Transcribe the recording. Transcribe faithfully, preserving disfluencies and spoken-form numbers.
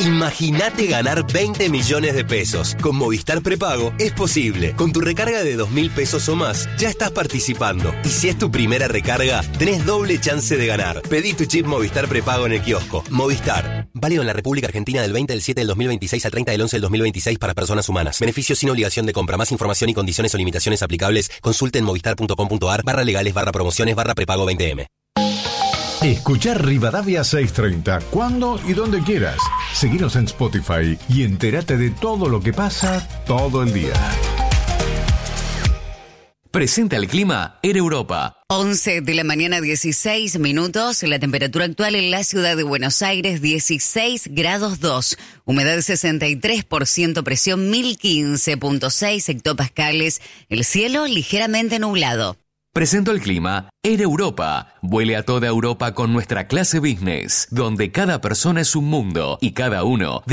Imagínate ganar veinte millones de pesos. Con Movistar Prepago es posible. Con tu recarga de dos mil pesos o más, ya estás participando. Y si es tu primera recarga, tenés doble chance de ganar. Pedí tu chip Movistar Prepago en el kiosco. Movistar. Válido en la República Argentina del veinte del siete del dos mil veintiséis al treinta del once del dos mil veintiséis para personas humanas. Beneficio sin obligación de compra. Más información y condiciones o limitaciones aplicables. Consulte en movistar.com.ar barra legales barra promociones barra prepago veinte eme. Escuchar Rivadavia seiscientos treinta cuando y donde quieras. Seguinos en Spotify y entérate de todo lo que pasa todo el día. Presenta el clima en Europa. once de la mañana, dieciséis minutos. La temperatura actual en la ciudad de Buenos Aires, dieciséis grados dos. Humedad sesenta y tres por ciento, presión mil quince punto seis hectopascales. El cielo ligeramente nublado. Presento el clima en Europa. Vuele a toda Europa con nuestra clase business, donde cada persona es un mundo y cada uno